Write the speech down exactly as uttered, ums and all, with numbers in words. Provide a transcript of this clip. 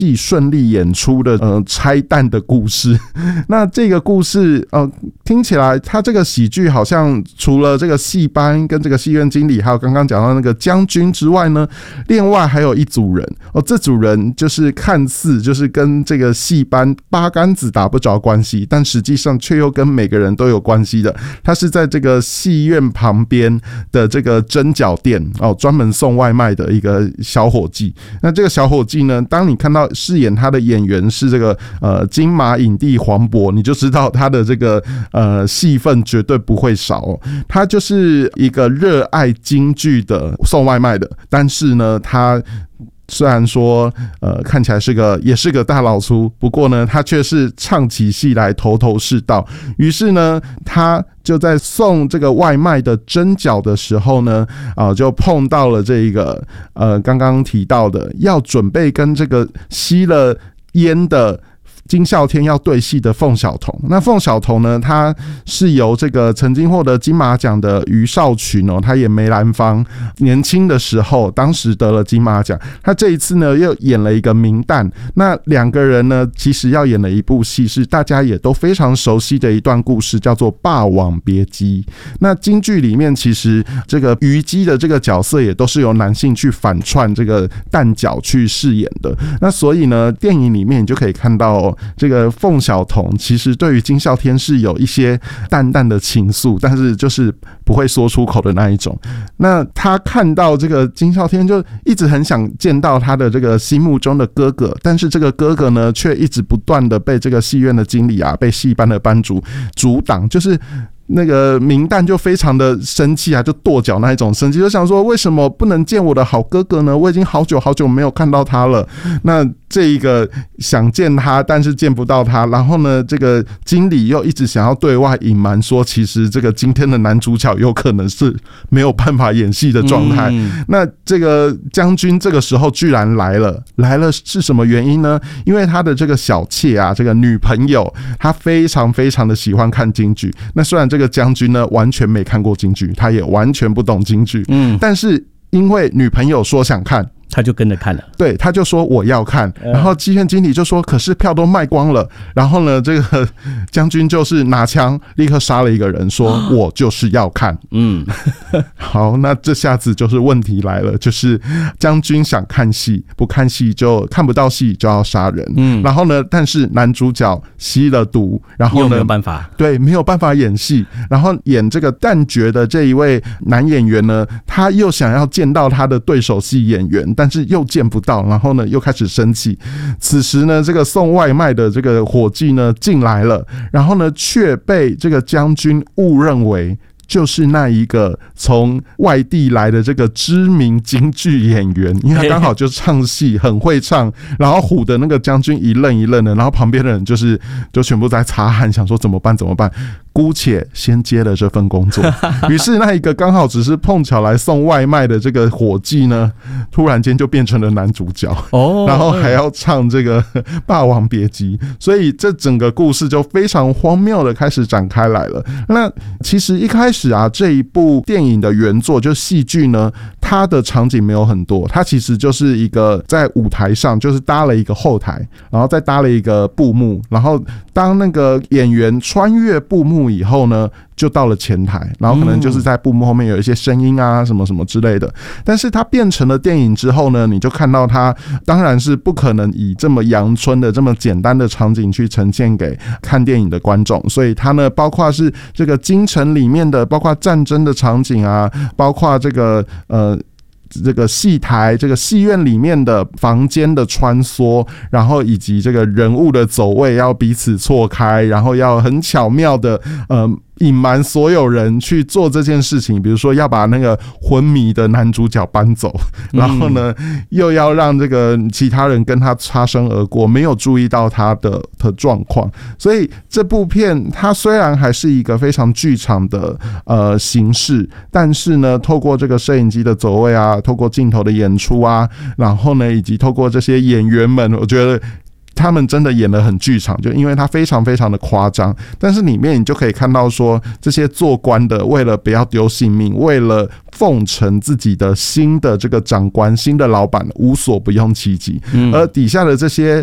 戏顺利演出的呃拆弹的故事。那这个故事呃听起来，它这个喜剧好像除了这个戏班跟这个戏院经理，还有刚刚讲到那个将军之外呢，另外还有一组人哦，这组人就是看似就是跟这个戏班八竿子打不着关系，但实际上却又跟每个人都有关系的。他是在这个戏院旁边的这个蒸饺店哦，专门送外卖的一个小伙计。那这个小伙计呢，当你看到饰演他的演员是这个呃金马影帝黄渤，你就知道他的这个呃戏份绝对不会少哦。他就是一个热爱京剧的送外卖的，但是呢，他虽然说呃看起来是个也是个大老粗，不过呢他却是唱起戏来头头是道。于是呢他就在送这个外卖的蒸饺的时候呢啊、呃、就碰到了这个呃刚刚提到的要准备跟这个吸了烟的金孝天要对戏的凤小彤。那凤小彤呢，她是由这个曾经获得金马奖的于少群哦，她演梅兰芳，年轻的时候当时得了金马奖。她这一次呢又演了一个名旦。那两个人呢，其实要演的一部戏是大家也都非常熟悉的一段故事，叫做《霸王别姬》。那京剧里面其实这个虞姬的这个角色也都是由男性去反串这个旦角去饰演的。那所以呢，电影里面你就可以看到哦，这个凤小彤其实对于金孝天是有一些淡淡的情愫，但是就是不会说出口的那一种。那他看到这个金孝天，就一直很想见到他的这个心目中的哥哥，但是这个哥哥呢，却一直不断的被这个戏院的经理啊，被戏班的班主阻挡，就是那个明旦就非常的生气啊，就跺脚那一种生气，就想说为什么不能见我的好哥哥呢？我已经好久好久没有看到他了。那这一个想见他，但是见不到他，然后呢，这个经理又一直想要对外隐瞒说，其实这个今天的男主角有可能是没有办法演戏的状态。嗯、那这个将军这个时候居然来了，来了是什么原因呢？因为他的这个小妾啊，这个女朋友，她非常非常的喜欢看京剧。那虽然这个将军呢完全没看过京剧，他也完全不懂京剧，嗯，但是因为女朋友说想看， 他就跟着看了。 对，他就说我要看，然后戏院经理就说可是票都卖光了。然后呢，这个将军就是拿枪立刻杀了一个人，说我就是要看。嗯，好，那这下子就是问题来了，就是将军想看戏，不看戏就看不到戏，就要杀人。嗯，然后呢，但是男主角吸了毒，然后呢没有办法， 对，没有办法演戏。然后演这个旦角的这一位男演员呢，他又想要见到他的对手戏演员，但是又见不到，然后呢又开始生气。此时呢，这个送外卖的这个伙计呢进来了，然后呢却被这个将军误认为就是那一个从外地来的这个知名京剧演员，因为他刚好就唱戏很会唱，然后唬的那个将军一愣一愣的，然后旁边的人就是就全部在擦汗，想说怎么办怎么办，姑且先接了这份工作。于是那一个刚好只是碰巧来送外卖的这个伙计呢，突然间就变成了男主角哦，然后还要唱这个《霸王别姬》，所以这整个故事就非常荒谬的开始展开来了。那其实一开始啊，这一部电影的原作就戏剧呢，它的场景没有很多，它其实就是一个在舞台上就是搭了一个后台，然后再搭了一个布幕，然后当那个演员穿越布幕以后呢，就到了前台，然后可能就是在布幕后面有一些声音啊什么什么之类的。但是它变成了电影之后呢，你就看到它当然是不可能以这么阳春的这么简单的场景去呈现给看电影的观众，所以它呢包括是这个京城里面的，包括战争的场景啊，包括这个呃这个戏台，这个戏院里面的房间的穿梭，然后以及这个人物的走位要彼此错开，然后要很巧妙的呃隐瞒所有人去做这件事情，比如说要把那个昏迷的男主角搬走，然后呢又要让这个其他人跟他擦身而过，没有注意到他的的状况。所以这部片它虽然还是一个非常剧场的呃形式，但是呢透过这个摄影机的走位啊，透过镜头的演出啊，然后呢以及透过这些演员们，我觉得他们真的演得很剧场，就因为他非常非常的夸张，但是里面你就可以看到说，这些做官的为了不要丢性命，为了奉承自己的新的这个长官、新的老板，无所不用其极。而底下的这些